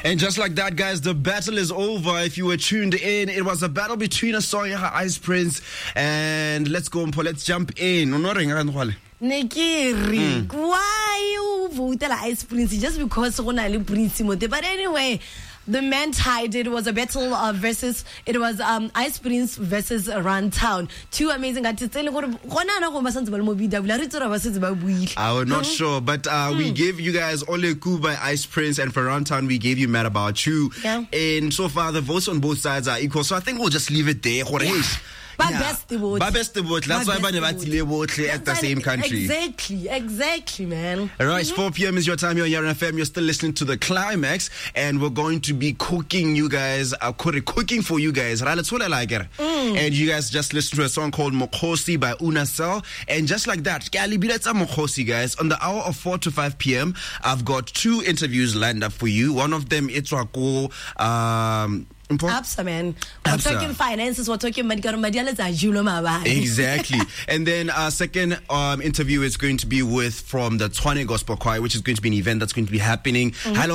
And just like that, guys, the battle is over. If you were tuned in, it was a battle between Soya Ice Prince and let's jump in. Nekiri, why you voted Ice Prince? Just because Prince. But anyway, the man tied. It was a battle versus Ice Prince versus Runtown. Two amazing artists. I was not sure, but we gave you guys Ole Ku by Ice Prince, and for Runtown we gave you Mad About You. Yeah. And so far the votes on both sides are equal. So I think we'll just leave it there. Yeah. Best vote. That's why at the same country. Exactly, man. All right, 4 p.m. is your time here on Yarra FM. You're still listening to The Climax, and we're going to be cooking you guys, cooking for you guys. And you guys just listened to a song called Mokhosi by Unasel. And just like that, Mokhosi, guys, on the hour of 4 to 5 p.m., I've got 2 interviews lined up for you. One of them, it's Absa, man. We're talking finances, we're talking exactly. And then our second interview is going to be from the Tshwane Gospel Choir, which is going to be an event that's going to be happening. Type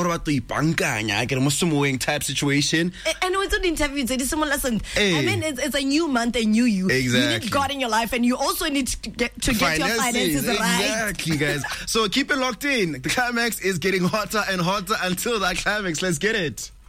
situation. And it's an interview. It's I mean, it's a new month, a new you. Exactly. You need God in your life, and you also need to get your finances right. Exactly, guys. So keep it locked in. The climax is getting hotter and hotter until that climax. Let's get it.